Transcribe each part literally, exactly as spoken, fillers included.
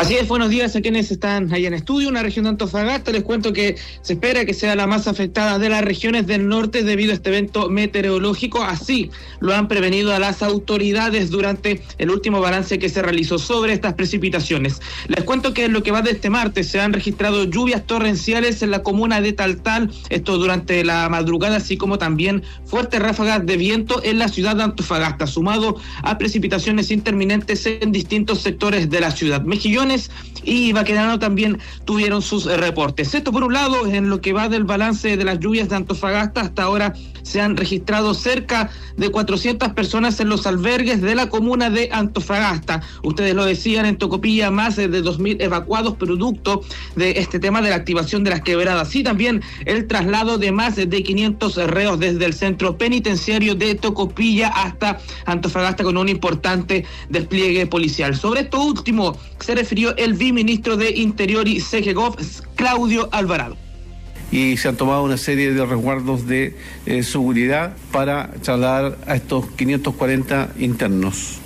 Así es, buenos días a quienes están ahí en estudio. Una región de Antofagasta, les cuento que se espera que sea la más afectada de las regiones del norte debido a este evento meteorológico. Así lo han prevenido a las autoridades durante el último balance que se realizó sobre estas precipitaciones. Les cuento que en lo que va de este martes se han registrado lluvias torrenciales en la comuna de Taltal, esto durante la madrugada, así como también fuertes ráfagas de viento en la ciudad de Antofagasta, sumado a precipitaciones intermitentes en distintos sectores de la ciudad. Mejillones y Baquedano también tuvieron sus reportes. Esto por un lado, en lo que va del balance de las lluvias de Antofagasta, hasta ahora se han registrado cerca de cuatrocientas personas en los albergues de la comuna de Antofagasta. Ustedes lo decían, en Tocopilla más de dos mil evacuados producto de este tema de la activación de las quebradas y también el traslado de más de quinientos reos desde el centro penitenciario de Tocopilla hasta Antofagasta con un importante despliegue policial. Sobre esto último se refirió el viceministro de Interior y Segegov, Claudio Alvarado. Y se han tomado una serie de resguardos de eh, seguridad para trasladar a estos quinientos cuarenta internos.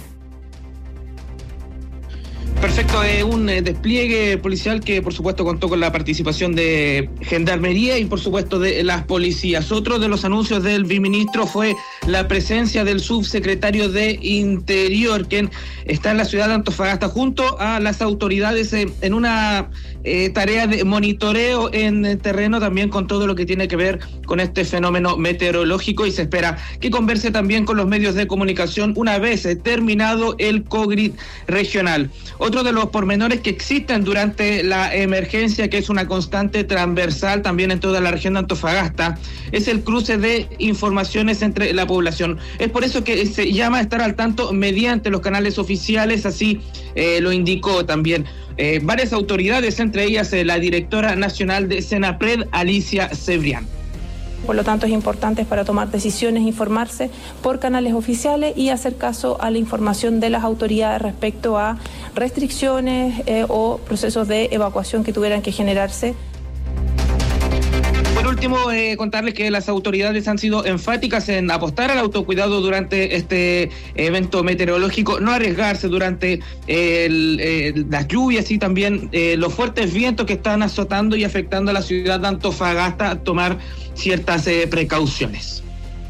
Perfecto, eh, un eh, despliegue policial que por supuesto contó con la participación de Gendarmería y por supuesto de las policías. Otro de los anuncios del viceministro fue la presencia del subsecretario de Interior, quien está en la ciudad de Antofagasta junto a las autoridades eh, en una eh, tarea de monitoreo en terreno, también con todo lo que tiene que ver con este fenómeno meteorológico, y se espera que converse también con los medios de comunicación una vez eh, terminado el COGRID regional. Otro de los pormenores que existen durante la emergencia, que es una constante transversal también en toda la región de Antofagasta, es el cruce de informaciones entre la población. Es por eso que se llama a estar al tanto mediante los canales oficiales, así eh, lo indicó también eh, varias autoridades, entre ellas eh, la directora nacional de Senapred, Alicia Cebrián. Por lo tanto, es importante para tomar decisiones informarse por canales oficiales y hacer caso a la información de las autoridades respecto a restricciones eh, o procesos de evacuación que tuvieran que generarse. Por último, eh, contarles que las autoridades han sido enfáticas en apostar al autocuidado durante este evento meteorológico, no arriesgarse durante el, eh, las lluvias y también eh, los fuertes vientos que están azotando y afectando a la ciudad de Antofagasta, a tomar ciertas eh, precauciones.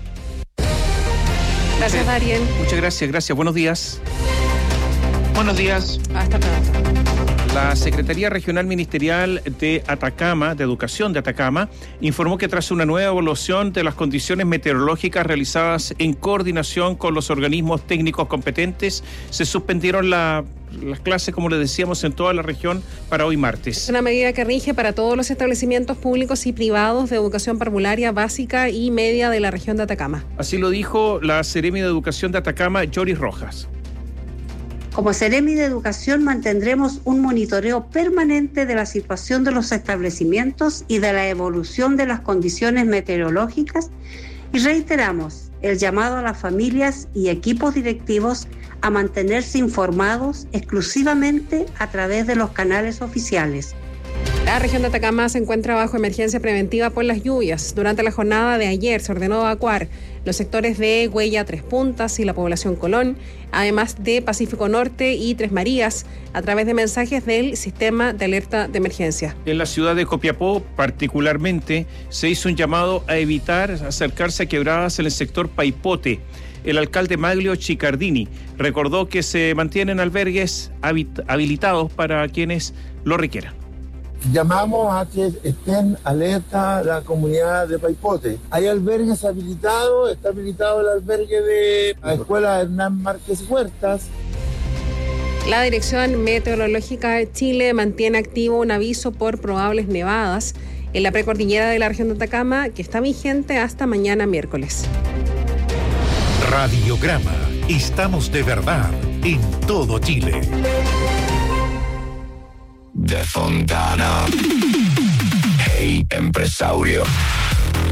Gracias, Dariel. Muchas gracias, gracias. Buenos días. Buenos días. Hasta pronto. La Secretaría Regional Ministerial de Atacama, de Educación de Atacama, informó que tras una nueva evaluación de las condiciones meteorológicas realizadas en coordinación con los organismos técnicos competentes, se suspendieron la, las clases, como les decíamos, en toda la región para hoy martes. Es una medida que rige para todos los establecimientos públicos y privados de educación parvularia básica y media de la región de Atacama. Así lo dijo la Seremi de Educación de Atacama, Yoris Rojas. Como Seremi de Educación mantendremos un monitoreo permanente de la situación de los establecimientos y de la evolución de las condiciones meteorológicas y reiteramos el llamado a las familias y equipos directivos a mantenerse informados exclusivamente a través de los canales oficiales. La región de Atacama se encuentra bajo emergencia preventiva por las lluvias. Durante la jornada de ayer se ordenó evacuar los sectores de Huella, Tres Puntas y la población Colón, además de Pacífico Norte y Tres Marías, a través de mensajes del sistema de alerta de emergencia. En la ciudad de Copiapó, particularmente, se hizo un llamado a evitar acercarse a quebradas en el sector Paipote. El alcalde Maglio Chicardini recordó que se mantienen albergues habilitados para quienes lo requieran. Llamamos a que estén alerta la comunidad de Paipote. Hay albergues habilitados, está habilitado el albergue de la escuela Hernán Márquez Huertas. La Dirección Meteorológica de Chile mantiene activo un aviso por probables nevadas en la precordillera de la región de Atacama, que está vigente hasta mañana miércoles. Radiograma. Estamos de verdad en todo Chile. De Fontana. Hey, empresario.